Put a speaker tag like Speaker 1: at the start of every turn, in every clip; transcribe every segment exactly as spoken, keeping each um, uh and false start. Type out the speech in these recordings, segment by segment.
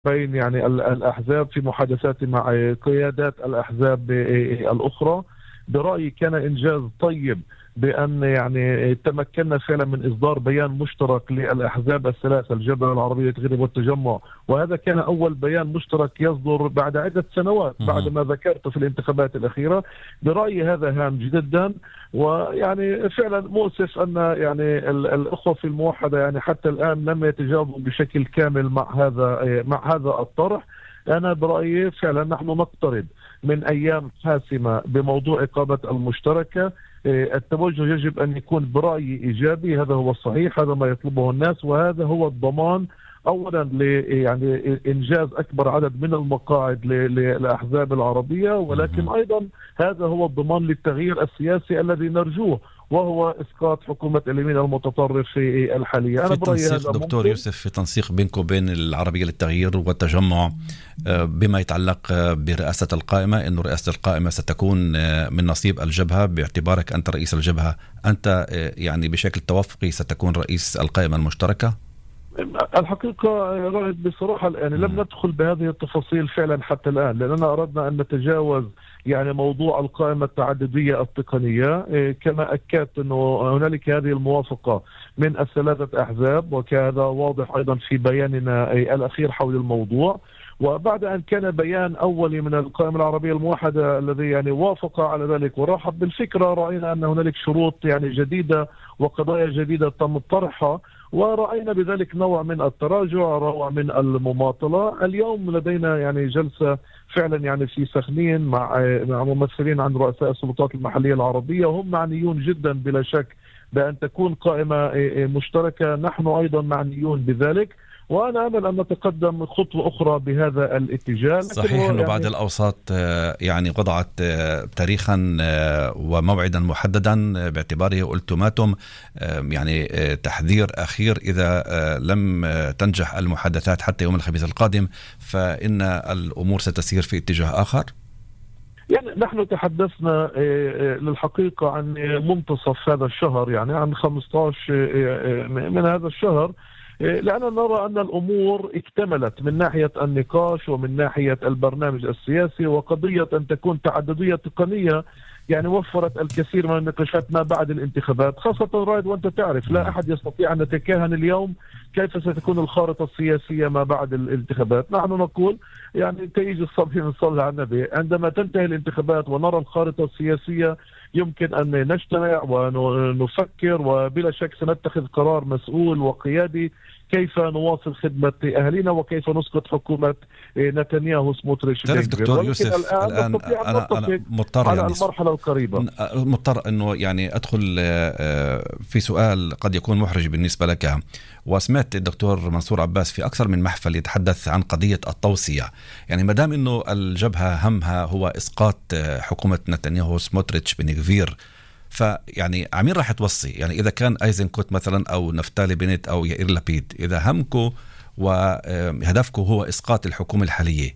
Speaker 1: بين يعني الأحزاب في محادثات مع قيادات الأحزاب الأخرى. برأيي كان إنجاز طيب بأن يعني تمكنا فعلا من إصدار بيان مشترك للأحزاب الثلاثة، الجبهة العربية للتغيير والتجمع، وهذا كان أول بيان مشترك يصدر بعد عدة سنوات بعد ما ذكرت في الانتخابات الأخيرة. برأيي هذا هام جدا، ويعني فعلا مؤسف أن يعني الأخوة في الموحدة يعني حتى الآن لم يتجاوبوا بشكل كامل مع هذا مع هذا الطرح. أنا برأيي فعلا نحن نقترب من أيام حاسمة بموضوع إقامة المشتركة. التوجه يجب أن يكون برأيي إيجابي، هذا هو الصحيح، هذا ما يطلبه الناس، وهذا هو الضمان أولا ل يعني إنجاز أكبر عدد من المقاعد للأحزاب العربية، ولكن أيضا هذا هو الضمان للتغيير السياسي الذي نرجوه، وهو إسقاط حكومة اليمين المتطرف في الحالية.
Speaker 2: أنا
Speaker 1: في
Speaker 2: برأيي تنسيق دكتور ممكن. يوسف، في تنسيق بينكم وبين العربية للتغيير والتجمع بما يتعلق برئاسة القائمة، أنه رئاسة القائمة ستكون من نصيب الجبهة، باعتبارك أنت رئيس الجبهة، أنت يعني بشكل توافقي ستكون رئيس القائمة المشتركة؟
Speaker 1: الحقيقة رائد بصراحة يعني لم ندخل بهذه التفاصيل فعلا حتى الآن، لأننا أردنا أن نتجاوز يعني موضوع القائمة التعددية التقنية. كما أكدت أنه هنالك هذه الموافقة من الثلاثة أحزاب، وكذا واضح أيضا في بياننا الأخير حول الموضوع. وبعد أن كان بيان أولي من القائمة العربية الموحدة الذي يعني وافق على ذلك ورحب بالفكرة، رأينا أن هنالك شروط يعني جديدة وقضايا جديدة تم طرحها، ورأينا بذلك نوع من التراجع، نوع من المماطلة. اليوم لدينا يعني جلسة فعلا يعني في سخنين مع مع ممثلين عن رؤساء السلطات المحلية العربية، هم معنيون جدا بلا شك بأن تكون قائمة مشتركة، نحن أيضا معنيون بذلك، وأنا أمل أن نتقدم خطوة أخرى بهذا الاتجاه.
Speaker 2: صحيح أنه يعني بعض الأوساط يعني وضعت تاريخا وموعدا محددا باعتباره ألتيماتوم، يعني تحذير أخير إذا لم تنجح المحادثات حتى يوم الخميس القادم فإن الأمور ستسير في اتجاه آخر.
Speaker 1: يعني نحن تحدثنا للحقيقة عن منتصف هذا الشهر، يعني عن خمسة عشر من هذا الشهر، لأننا نرى أن الأمور اكتملت من ناحية النقاش ومن ناحية البرنامج السياسي، وقضية أن تكون تعددية تقنية يعني وفرت الكثير من النقاشات ما بعد الانتخابات، خاصة رائد وأنت تعرف لا أحد يستطيع أن يتكهن اليوم كيف ستكون الخارطة السياسية ما بعد الانتخابات. نحن نقول يعني تيجي الصبي من صلى على النبي، عندما تنتهي الانتخابات ونرى الخارطة السياسية يمكن أن نجتمع ونفكر، وبلا شك سنتخذ قرار مسؤول وقيادي كيف نواصل خدمة أهلنا وكيف نسقط حكومة نتنياهو سموتريتش.
Speaker 2: تعرف دكتور يوسف، الآن, الآن أنا, أنا مضطر
Speaker 1: على
Speaker 2: يعني
Speaker 1: المرحلة القريبة
Speaker 2: مضطر أنه يعني أدخل في سؤال قد يكون محرج بالنسبة لك. وسمعت الدكتور منصور عباس في أكثر من محفل يتحدث عن قضية التوصية، يعني مدام أنه الجبهة همها هو إسقاط حكومة نتنياهو سموتريتش بنغفير، فيعني عمين راح توصي؟ يعني إذا كان أيزنكوت مثلا أو نفتالي بنت أو يائير لبيد، إذا همكو وهدفكو هو إسقاط الحكومة الحالية،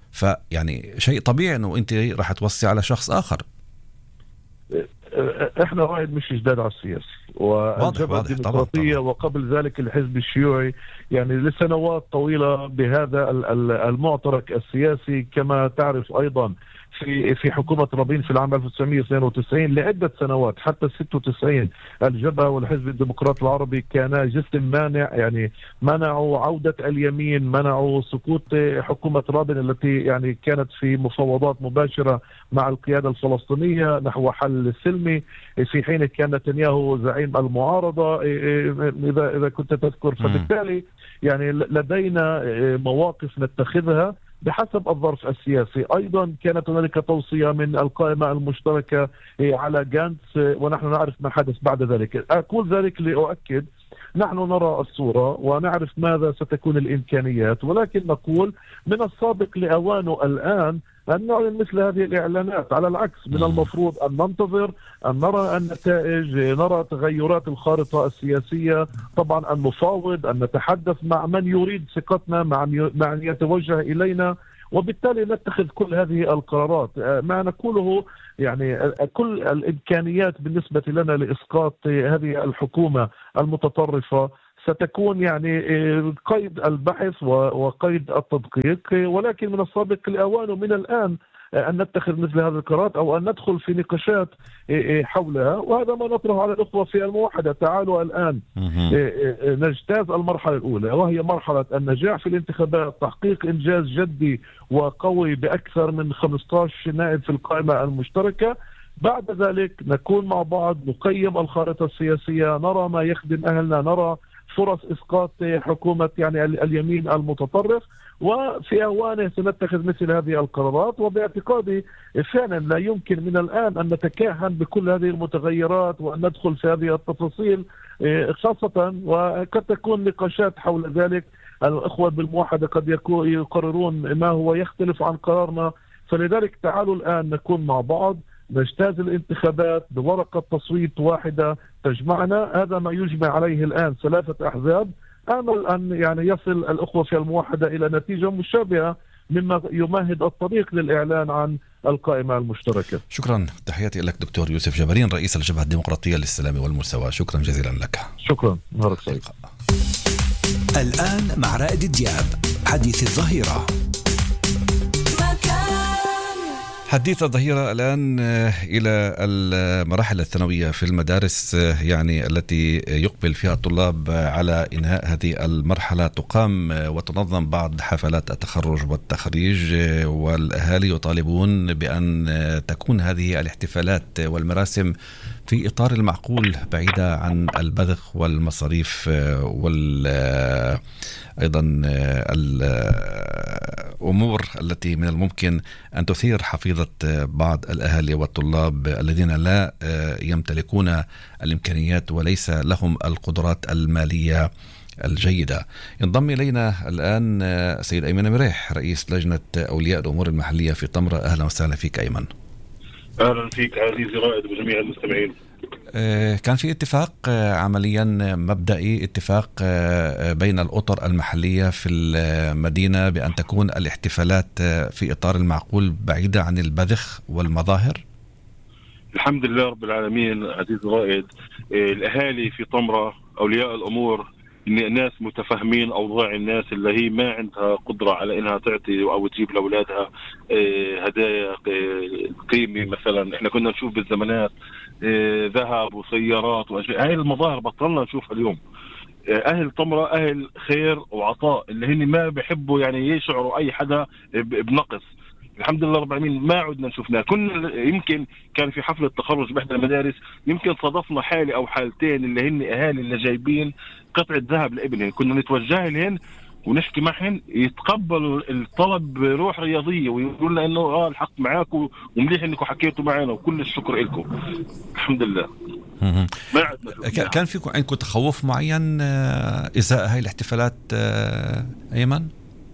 Speaker 2: فيعني شيء طبيعي أنه أنت راح توصي على شخص آخر.
Speaker 1: احنا واحد مش جداد على السياسي، والجبهة الديمقراطية وقبل ذلك الحزب الشيوعي يعني لسنوات طويلة بهذا المعترك السياسي. كما تعرف أيضا في في حكومة رابين في العام ألف وتسعمائة واثنين وتسعين لعدة سنوات حتى ستة وتسعين الجبهة والحزب الديمقراطي العربي كانا جسم مانع، يعني منعوا عودة اليمين، منعوا سقوط حكومة رابين التي يعني كانت في مفاوضات مباشرة مع القيادة الفلسطينية نحو حل سلمي، في حين كان نتنياهو زعيم المعارضة إذا إذا كنت تذكر. فبالتالي يعني لدينا مواقف نتخذها بحسب الظرف السياسي. أيضا كانت هنالك توصية من القائمة المشتركة على جانتس، ونحن نعرف ما حدث بعد ذلك. أقول ذلك لأؤكد نحن نرى الصورة ونعرف ماذا ستكون الإمكانيات، ولكن نقول من السابق لأوانه الآن أن نعلن مثل هذه الإعلانات. على العكس من المفروض أن ننتظر أن نرى النتائج، نرى تغيرات الخارطة السياسية، طبعا أن نفاوض، أن نتحدث مع من يريد ثقتنا، مع من يتوجه إلينا، وبالتالي نتخذ كل هذه القرارات. ما نقوله يعني كل الإمكانيات بالنسبة لنا لإسقاط هذه الحكومة المتطرفة ستكون يعني قيد البحث وقيد التدقيق، ولكن من السابق الأوان ومن الآن أن نتخذ مثل هذه القرارات أو أن ندخل في نقاشات حولها. وهذا ما نطرح على الأخوة في الموحدة. تعالوا الآن نجتاز المرحلة الأولى، وهي مرحلة النجاح في الانتخابات، تحقيق إنجاز جدي وقوي بأكثر من خمسة عشر نائب في القائمة المشتركة. بعد ذلك نكون مع بعض، نقيم الخارطة السياسية، نرى ما يخدم أهلنا، نرى فرص إسقاط حكومة يعني اليمين المتطرف، وفي أوانه سنتخذ مثل هذه القرارات. وباعتقادي فعلا لا يمكن من الآن أن نتكهن بكل هذه المتغيرات وأن ندخل في هذه التفاصيل، خاصة وقد تكون نقاشات حول ذلك. الأخوة بالموحدة قد يقررون ما هو يختلف عن قرارنا، فلذلك تعالوا الآن نكون مع بعض، نجتاز الانتخابات بورقة تصويت واحدة تجمعنا. هذا ما يجمع عليه الآن ثلاثة أحزاب. آمل أن يعني يصل الأخوة في الموحدة إلى نتيجة مشابهة مما يمهد الطريق للإعلان عن القائمة المشتركة.
Speaker 2: شكرا، تحياتي لك دكتور يوسف جبرين، رئيس الجبهة الديمقراطية للسلام والمساواة. شكرا جزيلا لك.
Speaker 1: شكرا، نهارك سعيد.
Speaker 3: الآن مع رائد الدياب، حديث الظهيرة.
Speaker 2: حديث الظهيرة الآن إلى المراحل الثانوية في المدارس، يعني التي يقبل فيها الطلاب على إنهاء هذه المرحلة. تقام وتنظم بعض حفلات التخرج والتخريج، والأهالي يطالبون بأن تكون هذه الاحتفالات والمراسم في إطار المعقول، بعيدة عن البذخ والمصاريف وال أيضا الأمور التي من الممكن أن تثير حفيظة بعض الأهالي والطلاب الذين لا يمتلكون الإمكانيات وليس لهم القدرات المالية الجيدة. ينضم إلينا الآن سيد أيمن مريح، رئيس لجنة أولياء الأمور المحلية في طمرة. أهلا وسهلا فيك أيمن.
Speaker 4: أهلا فيك عزيزي رائد وجميع المستمعين.
Speaker 2: كان في اتفاق عمليا مبدئي، اتفاق بين الأطر المحلية في المدينة بأن تكون الاحتفالات في إطار المعقول، بعيدة عن البذخ والمظاهر.
Speaker 4: الحمد لله رب العالمين عزيزي رائد. الأهالي في طمرة أولياء الأمور ناس متفاهمين أوضاع الناس اللي هي ما عندها قدرة على إنها تعطي أو تجيب لأولادها هدايا قيمة. مثلا إحنا كنا نشوف بالزمانات ذهب وسيارات وأشياء، هاي المظاهر بطلنا نشوفها اليوم. أهل طمرة أهل خير وعطاء، اللي هن ما بيحبوا يعني يشعروا أي حدا بنقص. الحمد لله رب العالمين ما عدنا شفناه. كنا يمكن كان في حفلة تخرج بإحدى المدارس، يمكن صادفنا حالة أو حالتين اللي هن أهالي اللي جايبين قطعة ذهب لابنهم، كنا نتوجه لهن ونحكي معهن يتقبلوا الطلب بروح رياضية ويقولوا لنا إنه آه الحق معاكم ومليح إنكم حكيتوا معنا وكل الشكر لكم. الحمد لله.
Speaker 2: ما عدنا. كان فيكم عندكم تخوف معين إزاء هاي الاحتفالات أيمن؟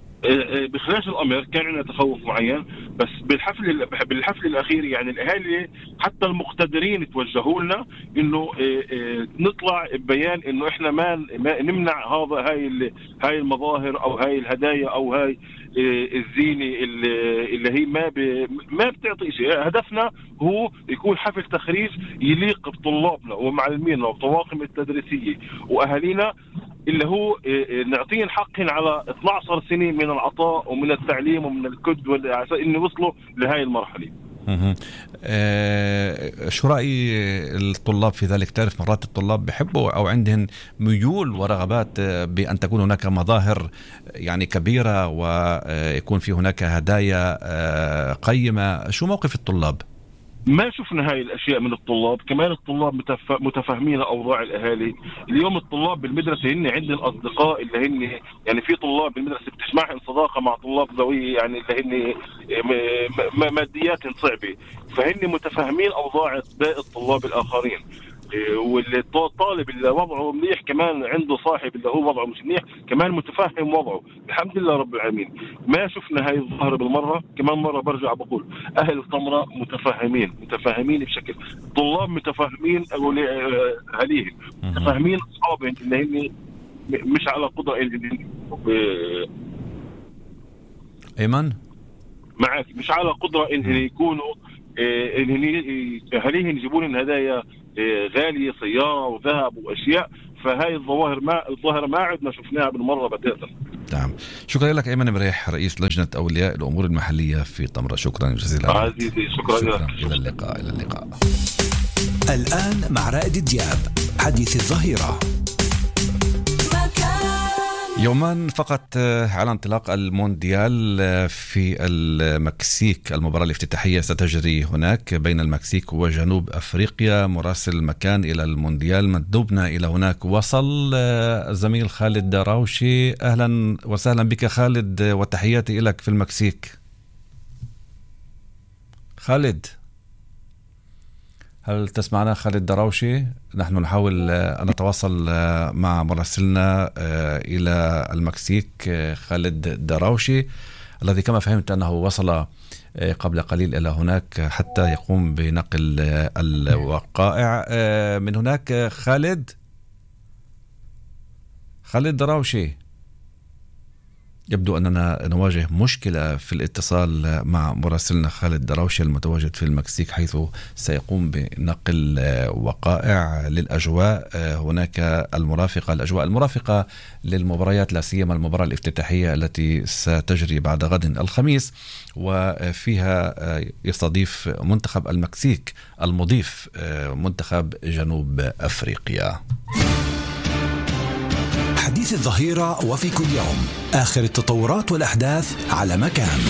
Speaker 4: بخلاف الامر كان عندنا تخوف معين، بس بالحفل بالحفل الاخير يعني الاهالي حتى المقتدرين توجهوا لنا انه نطلع ببيان انه احنا ما نمنع هذا هاي هاي المظاهر او هاي الهدايا او هاي الزينه اللي هي ما ما بتعطي شيء. هدفنا هو يكون حفل تخريج يليق بطلابنا ومعلمينا وطواقم التدريسيه واهالينا، اللي هو نعطيهم حقهم على اثنتي عشرة سنة من العطاء ومن التعليم ومن الكد عشان إنه وصلوا لهاي المرحلة.
Speaker 2: أه شو رأي الطلاب في ذلك؟ تعرف مرات الطلاب بيحبوا أو عندهم ميول ورغبات بأن تكون هناك مظاهر يعني كبيرة ويكون في هناك هدايا قيمة. شو موقف الطلاب؟
Speaker 4: ما شفنا هاي الاشياء من الطلاب. كمان الطلاب متف... متفاهمين اوضاع الاهالي. اليوم الطلاب بالمدرسه هن عندهم اصدقاء اللي هن يعني في طلاب بالمدرسه بتجمعهم صداقه مع طلاب ذويه يعني اللي هن م... م... مادياتهم صعبه، فهن متفاهمين اوضاع باقي الطلاب الاخرين. والطالب اللي وضعه منيح كمان عنده صاحب اللي هو وضعه مش منيح كمان متفهم وضعه. الحمد لله رب العالمين ما شفنا هاي الظاهرة بالمرة. كمان مرة برجع بقول أهل الطمرة متفاهمين متفاهمين بشكل، طلاب متفاهمين أهاليهم متفاهمين أصحابهم اللي هن مش على قدرة اللي
Speaker 2: أيمن
Speaker 4: معك مش على قدرة إن يكونوا إن أهاليهم يجيبون هدايا غالية سيارة وذهب وأشياء، فهاي الظواهر ما الظاهرة ما عدنا شفناها بالمرة بتاتا.
Speaker 2: نعم، شكرا لك أيمن مريح رئيس لجنة أولياء الأمور المحلية في طمرة. شكرا جزيلا
Speaker 4: عزيزي. شكرا, شكرا لك.
Speaker 2: إلى اللقاء. إلى اللقاء.
Speaker 3: الآن مع رائد دياب حديث الظهيرة.
Speaker 2: يومان فقط على انطلاق المونديال في المكسيك. المباراة الافتتاحية ستجري هناك بين المكسيك وجنوب أفريقيا. مراسل مكان إلى المونديال مندوبنا إلى هناك وصل الزميل خالد دراوشي. أهلا وسهلا بك خالد وتحياتي لك في المكسيك. خالد، هل تسمعنا خالد دراوشي؟ نحن نحاول أن نتواصل مع مراسلنا إلى المكسيك خالد دراوشي الذي كما فهمت أنه وصل قبل قليل إلى هناك حتى يقوم بنقل الوقائع من هناك. خالد خالد دراوشي، يبدو أننا نواجه مشكلة في الاتصال مع مراسلنا خالد دراوشي المتواجد في المكسيك، حيث سيقوم بنقل وقائع للأجواء هناك المرافقة الأجواء المرافقة للمباريات، لا سيما المباراة الافتتاحية التي ستجري بعد غد الخميس، وفيها يستضيف منتخب المكسيك المضيف منتخب جنوب أفريقيا.
Speaker 3: حديث الظهيرة وفي كل يوم آخر التطورات والأحداث على مكان.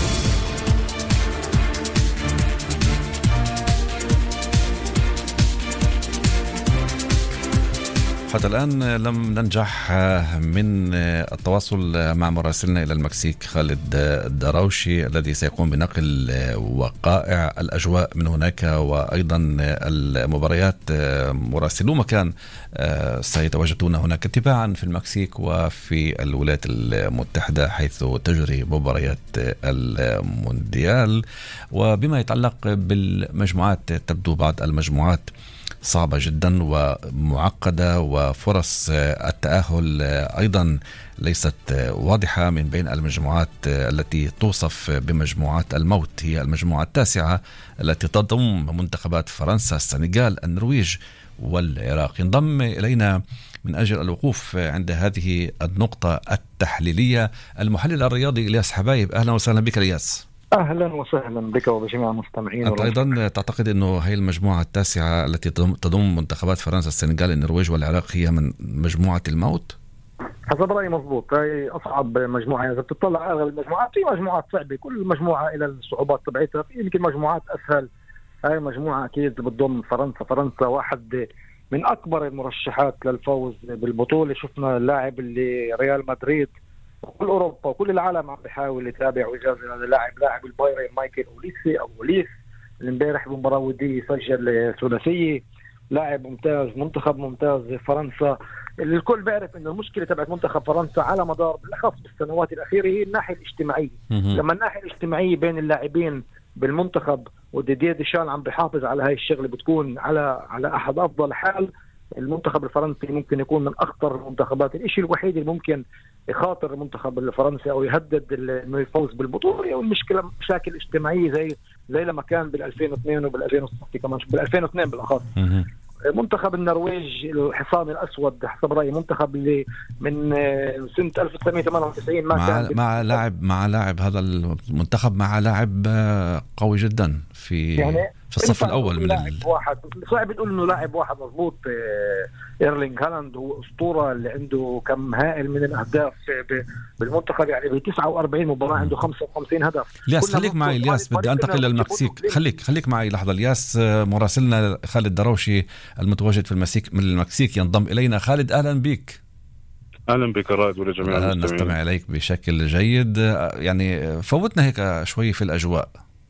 Speaker 2: حتى الآن لم ننجح من التواصل مع مراسلنا إلى المكسيك خالد دراوشي الذي سيقوم بنقل وقائع الأجواء من هناك وأيضا المباريات. مراسلو مكان سيتواجدون هناك تباعا في المكسيك وفي الولايات المتحدة حيث تجري مباريات المونديال. وبما يتعلق بالمجموعات، تبدو بعض المجموعات صعبة جدا ومعقدة وفرص التأهل أيضا ليست واضحة. من بين المجموعات التي توصف بمجموعات الموت هي المجموعة التاسعة التي تضم منتخبات فرنسا، السنغال، النرويج والعراق. انضم إلينا من أجل الوقوف عند هذه النقطة التحليلية المحلل الرياضي إلياس حبايب. أهلا وسهلا بك إلياس.
Speaker 5: أهلا وسهلا بك وبجميع المستمعين.
Speaker 2: أنت أيضا تعتقد أنه هي المجموعة التاسعة التي تضم منتخبات فرنسا، السنغال، النرويج والعراق هي من مجموعة الموت؟
Speaker 5: حسب رأيي مضبوط، هي أصعب مجموعة. إذا بتطلع على المجموعات في مجموعات صعبة، كل مجموعة إلى الصعوبات تبعتها. في يمكن مجموعات أسهل، هاي مجموعة أكيد بتضم فرنسا. فرنسا واحد من أكبر المرشحات للفوز بالبطولة. شفنا اللاعب اللي ريال مدريد وكل أوروبا وكل العالم عم بيحاول يتابع ويجازي هذا اللاعب، لاعب البايرن مايكل أوليسي أو أوليس، اللي امبارح بمباراة ودية سجل ثلاثية. لاعب ممتاز، منتخب ممتاز فرنسا. اللي الكل بيعرف إنه المشكلة تبعت منتخب فرنسا على مدار بالأخص بالسنوات الأخيرة هي الناحية الاجتماعية. لما الناحية الاجتماعية بين اللاعبين بالمنتخب وديديer ديشان عم بيحافظ على هاي الشغلة، بتكون على على أحد أفضل حال. المنتخب الفرنسي ممكن يكون من أخطر المنتخبات. الشيء الوحيد اللي ممكن يخاطر المنتخب الفرنسي أو يهدد إنه يفوز بالبطولة والمشكلة مشاكل اجتماعية زي زي لما كان بالألفين واثنين وبالألفين وستة كمان، بالألفين واثنين بالأخص. منتخب النرويج الحصان الأسود حسب رأيي، منتخب اللي من سنة ألف وتسعمائة وثمانية وتسعين ما
Speaker 2: مع
Speaker 5: كان
Speaker 2: مع لاعب مع لاعب هذا المنتخب مع لاعب قوي جدا في يعني في الصف الأول من
Speaker 5: لاعب ال... واحد. صعب تقول إنه لاعب واحد مضبوط. إيرلينغ هالاند هو أسطورة اللي عنده كم هائل من الأهداف بالمنتخب، يعني ب تسعة وأربعين مباراة عنده خمسة وخمسين هدف.
Speaker 2: الياس خليك معي الياس، بدي أنتقل للمكسيك. خليك خليك معي لحظة الياس. مراسلنا خالد دراوشي المتواجد في المكسيك من المكسيك ينضم إلينا. خالد أهلا بك.
Speaker 4: أهلا بك رائد ولجميع المستمعين.
Speaker 2: نستمع إليك بشكل جيد. يعني فوتنا هيك شوي في الأجواء.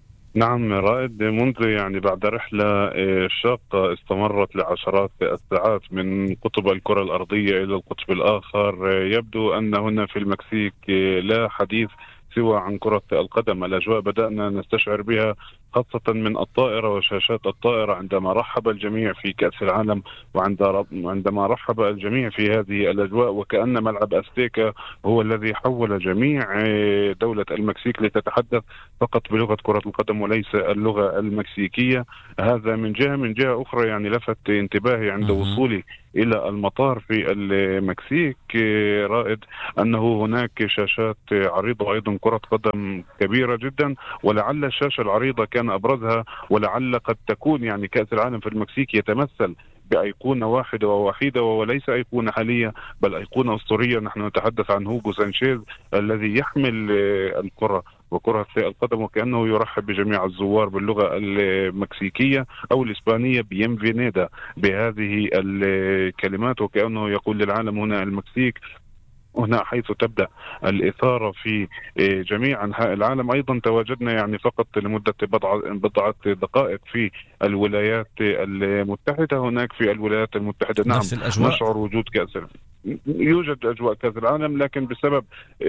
Speaker 4: نعم رائد، منذ يعني بعد رحلة شاقة استمرت لعشرات الساعات من قطب الكرة الأرضية إلى القطب الآخر، يبدو أن هنا في المكسيك لا حديث سوى عن كرة القدم. الأجواء بدأنا نستشعر بها خاصة من الطائرة وشاشات الطائرة عندما رحب الجميع في كأس العالم، وعندما رحب الجميع في هذه الأجواء، وكأن ملعب أستيكا هو الذي حول جميع دولة المكسيك لتتحدث فقط بلغة كرة القدم وليس اللغة المكسيكية. هذا من جهة. من جهة أخرى يعني لفت انتباهي عند وصولي إلى المطار في المكسيك رائد أنه هناك شاشات عريضة أيضا كرة قدم كبيرة جدا، ولعل الشاشة العريضة كان أبرزها، ولعل قد تكون يعني كأس العالم في المكسيك يتمثل بأيقونة واحدة ووحيدة، وليس أيقونة حالية بل أيقونة أسطورية. نحن نتحدث عن هوغو سانشيز الذي يحمل الكرة وكرة القدم، وكأنه يرحب بجميع الزوار باللغة المكسيكية أو الإسبانية بينفينيدا بهذه الكلمات، وكأنه يقول للعالم هنا المكسيك، هنا حيث تبدأ الإثارة في جميع أنحاء العالم. أيضا تواجدنا يعني فقط لمدة بضعة دقائق في الولايات المتحدة. هناك في الولايات المتحدة نعم نشعر وجود كأس يوجد أجواء كأس العالم، لكن بسبب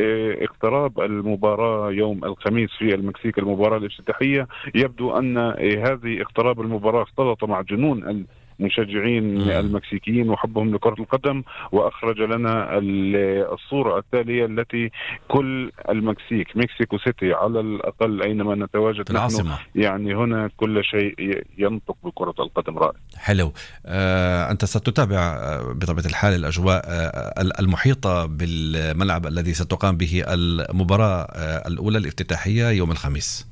Speaker 4: اقتراب المباراة يوم الخميس في المكسيك المباراة الافتتاحية، يبدو أن هذه اقتراب المباراة اختلط مع جنون مشجعين المكسيكيين وحبهم لكرة القدم، وأخرج لنا الصورة التالية التي كل المكسيك مكسيكو سيتي على الأقل أينما نتواجد نحن يعني هنا كل شيء ينطق بكرة القدم. رائع.
Speaker 2: حلو. آه، أنت ستتابع بطبيعة الحال الأجواء آه المحيطة بالملعب الذي ستقام به المباراة آه الأولى الافتتاحية يوم الخميس.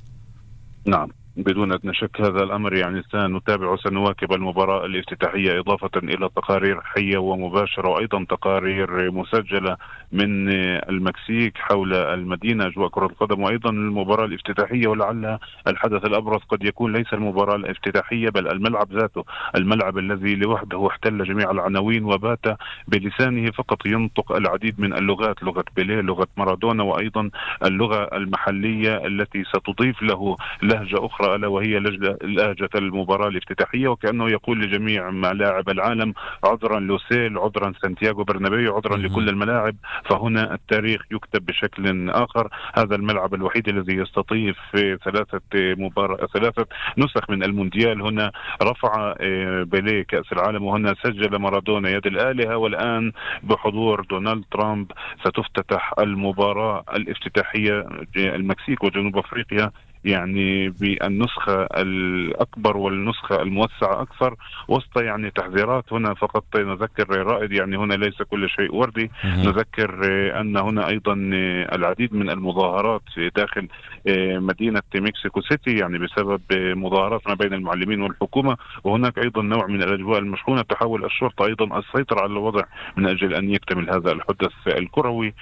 Speaker 4: نعم بدون أدنى شك هذا الأمر، يعني سنتابع وسنواكب المباراة الافتتاحية إضافة إلى تقارير حية ومباشرة وأيضا تقارير مسجلة من المكسيك حول المدينة أجواء كرة القدم وأيضا المباراة الافتتاحية. ولعل الحدث الأبرز قد يكون ليس المباراة الافتتاحية بل الملعب ذاته، الملعب الذي لوحده احتل جميع العناوين وبات بلسانه فقط ينطق العديد من اللغات، لغة بيليه، لغة مارادونا، وأيضا اللغة المحلية التي ستضيف له لهجة أخرى ألا وهي لهجة المباراة الافتتاحية، وكأنه يقول لجميع ملاعب العالم عذرا لوسيل، عذرا سانتياغو برنابيو، عذرا لكل الملاعب، فهنا التاريخ يكتب بشكل آخر. هذا الملعب الوحيد الذي يستضيف ثلاثة مباراة ثلاثة نسخ من المونديال. هنا رفع بيليه كأس العالم، وهنا سجل مارادونا يد الآلهة، والآن بحضور دونالد ترامب ستفتتح المباراة الافتتاحية المكسيك وجنوب أفريقيا يعني بالنسخة الأكبر والنسخة الموسعة أكثر، وسط يعني تحذيرات. هنا فقط نذكر رائد يعني هنا ليس كل شيء وردي، نذكر أن هنا أيضا العديد من المظاهرات داخل مدينة مكسيكو سيتي يعني بسبب مظاهرات ما بين المعلمين والحكومة، وهناك أيضا نوع من الأجواء المشحونة. تحاول الشرطة أيضا السيطرة على الوضع من أجل أن يكتمل هذا الحدث الكروي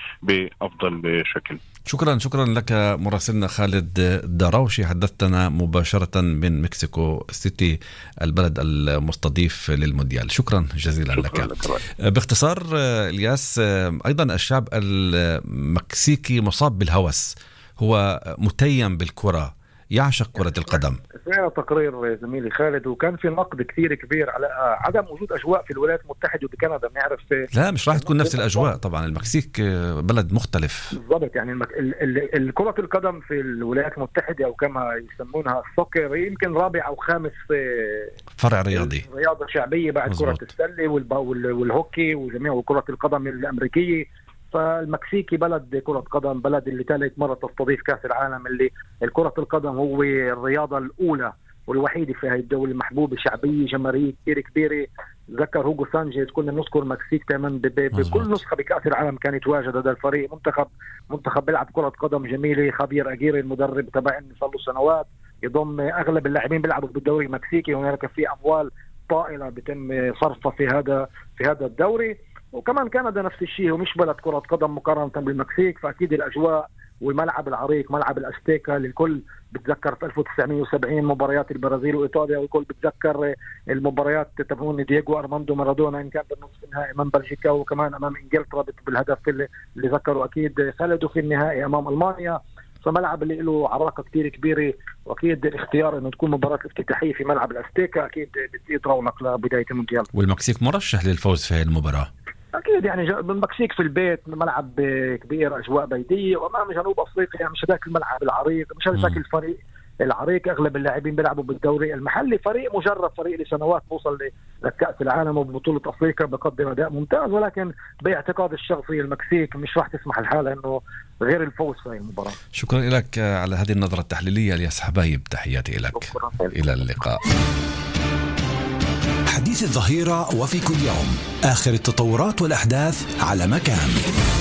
Speaker 4: بأفضل شكل.
Speaker 2: شكرا شكرا لك مراسلنا خالد دراوشي، حدثتنا مباشرة من مكسيكو سيتي البلد المستضيف للمونديال. شكرا جزيلا شكرا لك. لك باختصار الياس، أيضا الشعب المكسيكي مصاب بالهوس، هو متيم بالكرة، يعشق كرة القدم.
Speaker 5: في تقرير زميلي خالد، وكان في نقد كثير كبير على عدم وجود أجواء في الولايات المتحدة وبكندا. بنعرف
Speaker 2: لا مش راح تكون نفس الأجواء طبعا، المكسيك بلد مختلف
Speaker 5: بالضبط. يعني المك... ال... ال... كرة القدم في الولايات المتحدة أو كما يسمونها السوكر يمكن رابع أو خامس
Speaker 2: فرع رياضي،
Speaker 5: رياضة شعبية بعد مزبوط. كرة السلة والب... وال... والهوكي وجميع كرة القدم الأمريكية. فالمكسيكي بلد كرة قدم، بلد اللي ثالث مرة تستضيف كأس العالم، اللي الكرة القدم هو الرياضة الأولى والوحيدة في هذه الدولة، محبوبة، شعبية، جماهيرية كثير كبيرة. ذكر هوغو سانشيز، كنا نذكر المكسيك تماما بكل نسخة بكأس العالم كان يتواجد هذا الفريق. منتخب منتخب بيلعب كرة قدم جميلة. خابير أجيري المدرب تبعنا صار له سنوات، يضم أغلب اللاعبين بيلعبوا بالدوري المكسيكي، وهناك في أموال طائلة بيتم صرفها في هذا في هذا الدوري. وكمان كندا نفس الشيء، ومش بلد كرة قدم مقارنة بالمكسيك، فأكيد الأجواء والملعب العريق ملعب الأستيكا للكل بتذكر في ألف وتسعمية وسبعين مباريات البرازيل وإيطاليا، والكل بتذكر المباريات تبعون دييغو أرماندو مارادونا إن كان بالنصف النهائي أمام بلجيكا، وكمان أمام إنجلترا بالهدف اللي, اللي ذكروا أكيد خلدوا في النهائي أمام ألمانيا. فملعب اللي له عراقة كتير كبيرة، وأكيد الاختيار إنه تكون مباراة افتتاحية في ملعب الأستيكا أكيد بتزيد رونق لبداية المونديال.
Speaker 2: والمكسيك مرشح للفوز في هذه المباراة
Speaker 5: أكيد، يعني المكسيك في البيت ملعب كبير، أجواء بيتية، وأمام جنوب أفريقيا مش هذاك الملعب العريق، مش هذاك الفريق العريق اغلب اللاعبين بيلعبوا بالدوري المحلي. فريق مجرب، فريق لسنوات بوصل لكأس العالم وبطولة افريقيا بقدم اداء ممتاز، ولكن باعتقاد الشخصي المكسيك مش راح تسمح الحالة انه غير الفوز في المباراة.
Speaker 2: شكرا لك على هذه النظرة التحليلية الياس حبايب، تحياتي لك. الى اللقاء.
Speaker 3: حديث الظهيرة وفي كل يوم آخر التطورات والأحداث على مكان.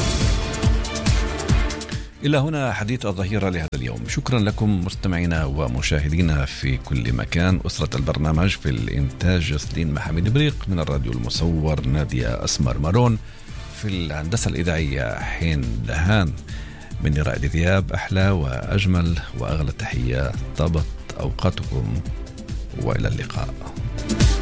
Speaker 2: إلى هنا حديث الظهيرة لهذا اليوم. شكرا لكم مستمعينا ومشاهدينا في كل مكان. أسرة البرنامج في الإنتاج سليم محمد بريق، من الراديو المصور نادية أسمر مارون، في الهندسة الإذاعية حين دهان، من رائد ذياب. أحلى وأجمل وأغلى تحية، طابت أوقاتكم وإلى اللقاء.